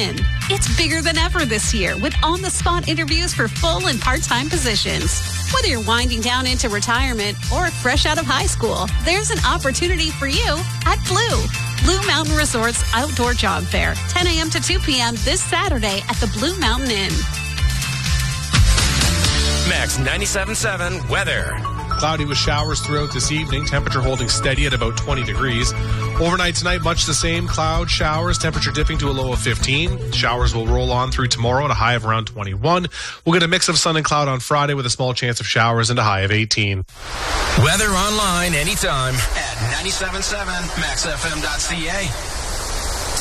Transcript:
Inn. It's bigger than ever this year with on-the-spot interviews for full and part-time positions. Whether you're winding down into retirement or fresh out of high school, there's an opportunity for you at Blue Mountain Resort's Outdoor Job Fair, 10 a.m. to 2 p.m. this Saturday at the Blue Mountain Inn. Max 97.7 weather. Cloudy with showers throughout this evening. Temperature holding steady at about 20 degrees. Overnight tonight, much the same. Cloud showers. Temperature dipping to a low of 15. Showers will roll on through tomorrow at a high of around 21. We'll get a mix of sun and cloud on Friday with a small chance of showers and a high of 18. Weather online anytime at 97.7 maxfm.ca.